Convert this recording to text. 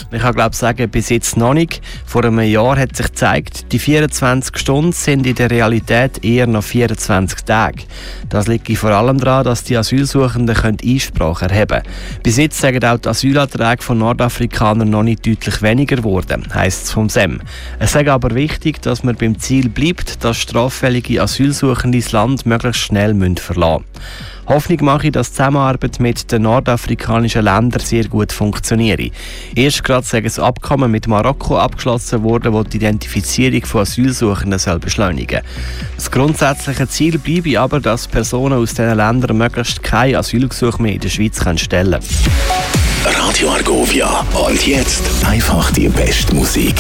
Ich kann sagen, bis jetzt noch nicht. Vor einem Jahr hat sich gezeigt, die 24 Stunden sind in der Realität eher noch 24 Tage. Das liegt vor allem daran, dass die Asylsuchenden Einsprache erheben können. Bis jetzt sagen auch die Asylanträge von Nordafrikanern noch nicht deutlich weniger geworden, heisst es vom SEM. Es ist aber wichtig, dass man beim Ziel bleibt, dass straffällige Asylsuchende das Land möglichst schnell verlassen müssen. Hoffnung mache ich, dass die Zusammenarbeit mit den nordafrikanischen Ländern sehr gut funktioniert. Erst gerade sei ein Abkommen mit Marokko abgeschlossen worden, das die Identifizierung von Asylsuchenden beschleunigen soll. Das grundsätzliche Ziel bleibe aber, dass Personen aus diesen Ländern möglichst kein Asylgesuch mehr in der Schweiz stellen können. Radio Argovia. Und jetzt einfach die beste Musik.